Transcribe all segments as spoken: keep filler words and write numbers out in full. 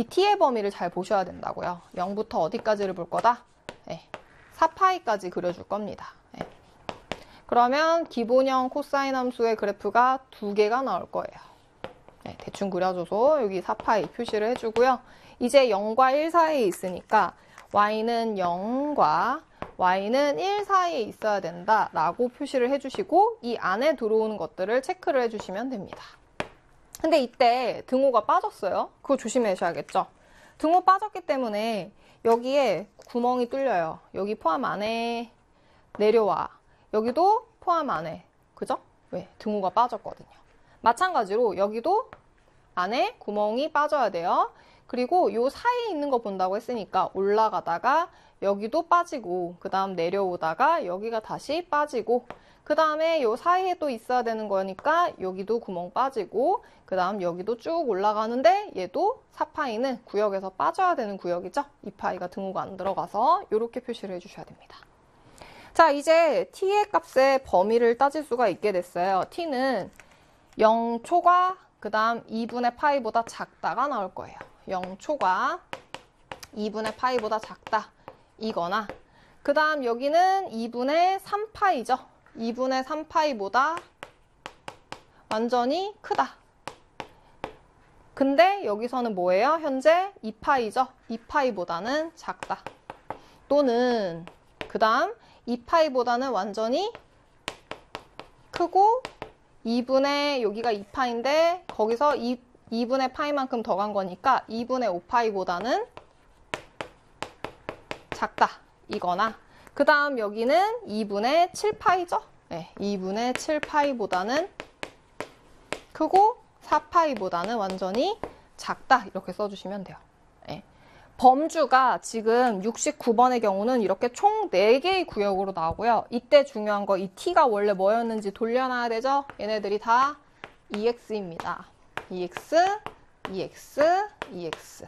이 t의 범위를 잘 보셔야 된다고요. 영부터 어디까지를 볼 거다? 네, 사 파이까지 그려줄 겁니다. 네. 그러면 기본형 코사인 함수의 그래프가 두 개가 나올 거예요. 네, 대충 그려줘서 여기 사 파이 표시를 해주고요. 이제 영과 일 사이에 있으니까 y는 영과 y는 일 사이에 있어야 된다라고 표시를 해주시고 이 안에 들어오는 것들을 체크를 해주시면 됩니다. 근데 이때 등호가 빠졌어요. 그거 조심하셔야겠죠. 등호 빠졌기 때문에 여기에 구멍이 뚫려요. 여기 포함 안에 내려와. 여기도 포함 안에. 그죠? 왜? 등호가 빠졌거든요. 마찬가지로 여기도 안에 구멍이 빠져야 돼요. 그리고 요 사이에 있는 거 본다고 했으니까 올라가다가 여기도 빠지고 그 다음 내려오다가 여기가 다시 빠지고 그 다음에 요 사이에 또 있어야 되는 거니까 여기도 구멍 빠지고 그 다음 여기도 쭉 올라가는데 얘도 사 파이는 구역에서 빠져야 되는 구역이죠. 이 파이가 등호가 안 들어가서 이렇게 표시를 해주셔야 됩니다. 자, 이제 t의 값의 범위를 따질 수가 있게 됐어요. t는 영 초과 그 다음 이분의 파이보다 작다가 나올 거예요. 영 초과 이분의 파이보다 작다 이거나 그 다음 여기는 이분의 삼 파이죠. 이분의 삼 파이보다 완전히 크다. 근데 여기서는 뭐예요? 현재 이 파이죠. 이 파이보다는 작다. 또는 그 다음 이 파이보다는 완전히 크고 이분의 여기가 이 파인데 거기서 이, 이분의 파이만큼 더 간 거니까 이분의 오 파이보다는 작다 이거나 그 다음 여기는 이분의 칠 파이죠. 네, 이분의 칠 파이보다는 크고 사 파이보다는 완전히 작다 이렇게 써주시면 돼요. 네. 범주가 지금 육십구 번의 경우는 이렇게 총 네 개의 구역으로 나오고요. 이때 중요한 거 이 t가 원래 뭐였는지 돌려놔야 되죠. 얘네들이 다 이엑스입니다. 이엑스, 이엑스, 이엑스.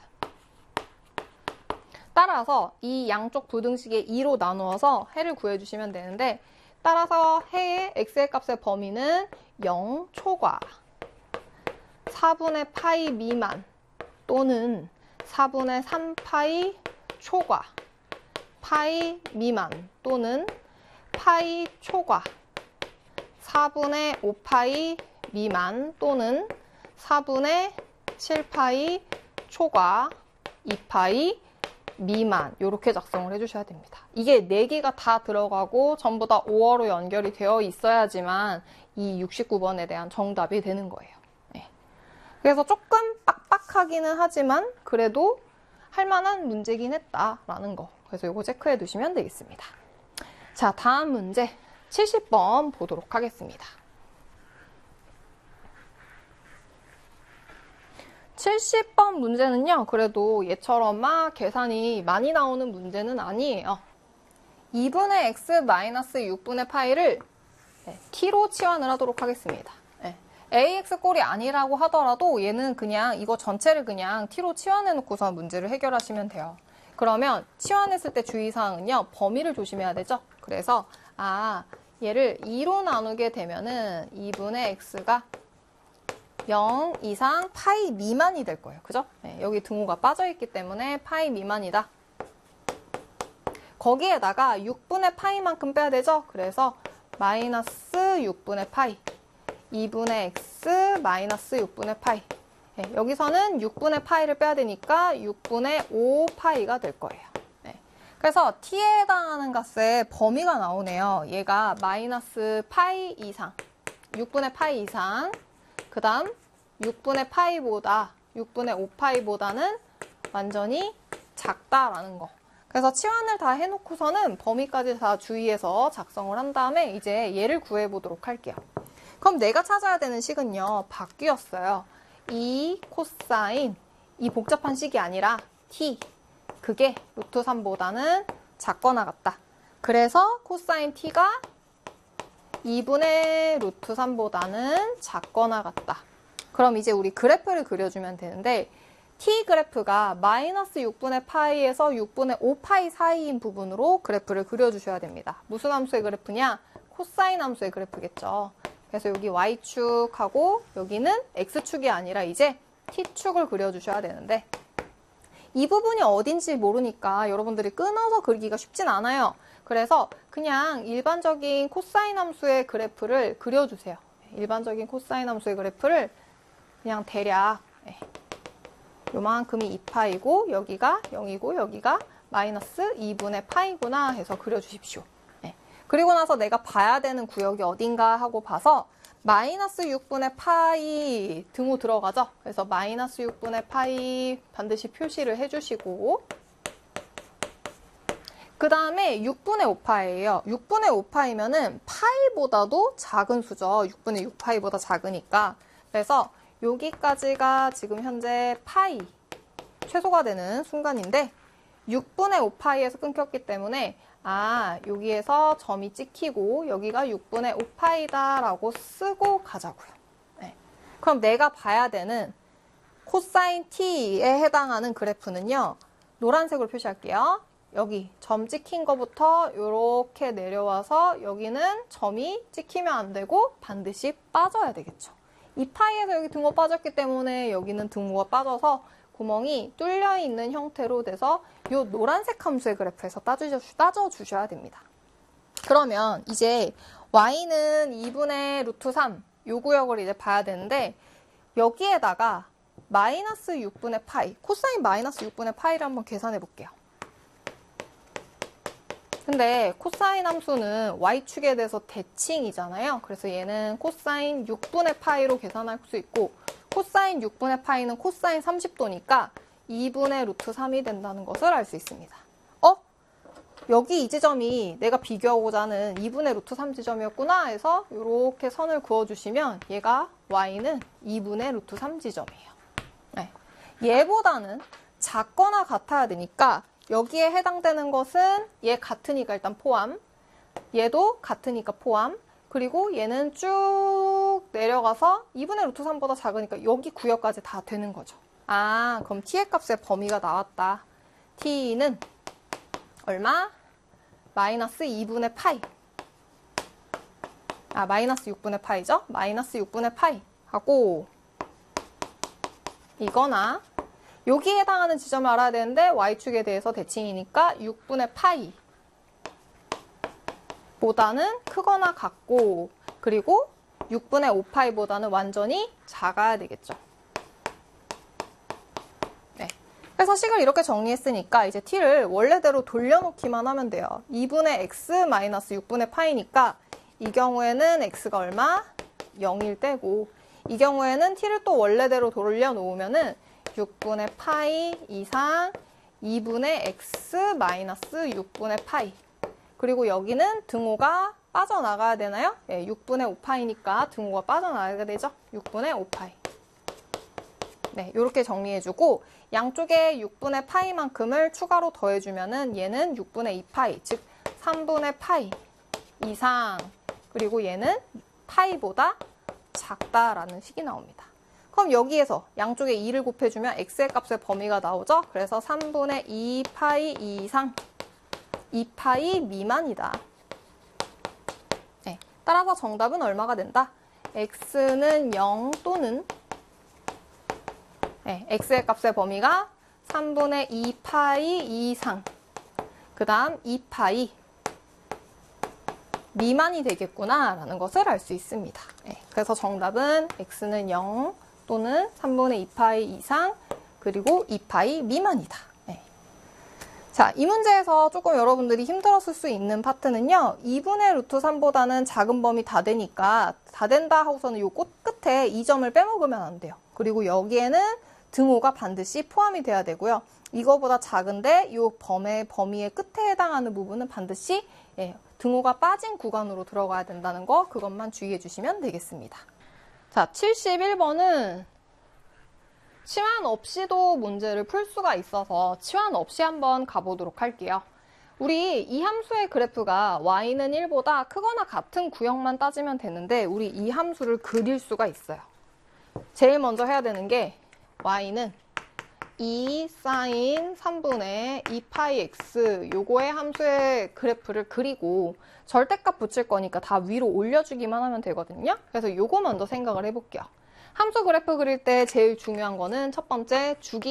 따라서 이 양쪽 부등식의 이로 나누어서 해를 구해주시면 되는데 따라서 해의 x의 값의 범위는 영 초과 사분의 파이 미만 또는 사분의 삼 파이 초과 파이 미만 또는 파이 초과 사분의 오 파이 미만 또는 사분의 칠 파이 초과 이 파이 미만 이렇게 작성을 해주셔야 됩니다. 이게 네 개가 다 들어가고 전부 다 오어로 연결이 되어 있어야지만 이 육십구 번에 대한 정답이 되는 거예요. 네. 그래서 조금 빡빡하기는 하지만 그래도 할만한 문제긴 했다라는 거. 그래서 이거 체크해 두시면 되겠습니다. 자, 다음 문제 칠십 번 보도록 하겠습니다. 칠십 번 문제는요, 그래도 얘처럼 막 계산이 많이 나오는 문제는 아니에요. 이분의 x 마이너스 육분의 파이를 네, t로 치환을 하도록 하겠습니다. 네, ax 꼴이 아니라고 하더라도 얘는 그냥 이거 전체를 그냥 t로 치환해 놓고서 문제를 해결하시면 돼요. 그러면 치환했을 때 주의사항은요, 범위를 조심해야 되죠. 그래서 아 얘를 이로 나누게 되면은 이분의 x가 영 이상 파이 미만이 될 거예요. 그죠? 네, 여기 등호가 빠져있기 때문에 파이 미만이다. 거기에다가 육분의 파이만큼 빼야 되죠? 그래서 마이너스 육분의 파이 이분의 x 마이너스 육분의 파이 네, 여기서는 육분의 파이를 빼야 되니까 육분의 오 파이가 될 거예요. 네, 그래서 t에 해당하는 값의 범위가 나오네요. 얘가 마이너스 파이 이상 육분의 파이 이상 그 다음 육분의 파이보다 육분의 오 파이보다는 완전히 작다라는 거. 그래서 치환을 다 해놓고서는 범위까지 다 주의해서 작성을 한 다음에 이제 얘를 구해보도록 할게요. 그럼 내가 찾아야 되는 식은요. 바뀌었어요. 이 코사인 이 복잡한 식이 아니라 t 그게 루트 삼보다는 작거나 같다. 그래서 코사인 t가 이분의 루트 삼보다는 작거나 같다. 그럼 이제 우리 그래프를 그려주면 되는데 t 그래프가 마이너스 육분의 파이에서 육분의 오 파이 사이인 부분으로 그래프를 그려주셔야 됩니다. 무슨 함수의 그래프냐? 코사인 함수의 그래프겠죠. 그래서 여기 y축하고 여기는 x축이 아니라 이제 t축을 그려주셔야 되는데 이 부분이 어딘지 모르니까 여러분들이 끊어서 그리기가 쉽진 않아요. 그래서 그냥 일반적인 코사인 함수의 그래프를 그려주세요. 일반적인 코사인 함수의 그래프를 그냥 대략 네. 요만큼이 이 파이고 여기가 영이고 여기가 마이너스 이분의 파이구나 해서 그려주십시오. 네. 그리고 나서 내가 봐야 되는 구역이 어딘가 하고 봐서 마이너스 육분의 파이 등호 들어가죠. 그래서 마이너스 육분의 파이 반드시 표시를 해주시고 그 다음에 육분의 오 파이예요. 육분의 오 파이면은 파이보다도 작은 수죠. 육분의 육 파이보다 작으니까. 그래서 여기까지가 지금 현재 파이 최소가 되는 순간인데 육분의 오 파이에서 끊겼기 때문에 아 여기에서 점이 찍히고 여기가 육분의 오 파이다 라고 쓰고 가자고요. 네. 그럼 내가 봐야 되는 코사인 t에 해당하는 그래프는요. 노란색으로 표시할게요. 여기 점 찍힌 거부터 이렇게 내려와서 여기는 점이 찍히면 안 되고 반드시 빠져야 되겠죠. 이 파이에서 여기 등호 빠졌기 때문에 여기는 등호가 빠져서 구멍이 뚫려 있는 형태로 돼서 이 노란색 함수의 그래프에서 따져, 따져주셔야 됩니다. 그러면 이제 y는 이분의 루트 삼 요 구역을 이제 봐야 되는데 여기에다가 마이너스 육분의 파이 코사인 마이너스 육분의 파이를 한번 계산해 볼게요. 근데 코사인 함수는 y축에 대해서 대칭이잖아요. 그래서 얘는 코사인 육분의 파이로 계산할 수 있고 코사인 육분의 파이는 코사인 삼십 도니까 이분의 루트 삼이 된다는 것을 알 수 있습니다. 어? 여기 이 지점이 내가 비교하고자 하는 이분의 루트 삼 지점이었구나 해서 이렇게 선을 그어주시면 얘가 y는 이분의 루트 삼 지점이에요. 네. 얘보다는 작거나 같아야 되니까 여기에 해당되는 것은 얘 같으니까 일단 포함, 얘도 같으니까 포함, 그리고 얘는 쭉 내려가서 이분의 루트 삼보다 작으니까 여기 구역까지 다 되는 거죠. 아, 그럼 t의 값의 범위가 나왔다. t는 얼마? 마이너스 이분의 파이. 아, 마이너스 육분의 파이죠? 마이너스 육분의 파이 하고 이거나 여기에 해당하는 지점을 알아야 되는데 y축에 대해서 대칭이니까 육분의 파이 보다는 크거나 같고 그리고 육분의 오 파이보다는 완전히 작아야 되겠죠. 네. 그래서 식을 이렇게 정리했으니까 이제 t를 원래대로 돌려놓기만 하면 돼요. 이분의 x 마이너스 육분의 파이니까 이 경우에는 x가 얼마? 영일 때고 이 경우에는 t를 또 원래대로 돌려놓으면은 육분의 파이 이상 이분의 x 마이너스 육분의 파이 그리고 여기는 등호가 빠져나가야 되나요? 네, 육분의 오 파이니까 등호가 빠져나가게 되죠. 육분의 오 파이. 네, 이렇게 정리해주고 양쪽에 육분의 파이만큼을 추가로 더해주면은 얘는 육분의 이 파이, 즉 삼분의 파이 이상 그리고 얘는 파이보다 작다라는 식이 나옵니다. 그럼 여기에서 양쪽에 이를 곱해주면 x의 값의 범위가 나오죠? 그래서 삼분의 이 파이 이상 이 파이 미만이다. 네, 따라서 정답은 얼마가 된다? x는 영 또는 네, x의 값의 범위가 삼분의 이 파이 이상 그 다음 이 파이 미만이 되겠구나 라는 것을 알 수 있습니다. 네, 그래서 정답은 x는 영 또는 삼분의 이 파이 이상 그리고 이 파이 미만이다. 네. 자, 이 문제에서 조금 여러분들이 힘들었을 수 있는 파트는요. 이분의 루트 삼보다는 작은 범위 다 되니까 다 된다 하고서는 요 꽃 끝에 이 점을 빼먹으면 안 돼요. 그리고 여기에는 등호가 반드시 포함이 돼야 되고요. 이거보다 작은데 이 범의 범위의 끝에 해당하는 부분은 반드시 예, 등호가 빠진 구간으로 들어가야 된다는 거 그것만 주의해 주시면 되겠습니다. 자, 칠십일 번은 치환 없이도 문제를 풀 수가 있어서 치환 없이 한번 가보도록 할게요. 우리 이 함수의 그래프가 y는 일보다 크거나 같은 구역만 따지면 되는데 우리 이 함수를 그릴 수가 있어요. 제일 먼저 해야 되는 게 y는 이 사인 삼분의 이 파이 x 요거의 함수의 그래프를 그리고 절대값 붙일 거니까 다 위로 올려주기만 하면 되거든요. 그래서 요거 먼저 생각을 해볼게요. 함수 그래프 그릴 때 제일 중요한 거는 첫 번째 주기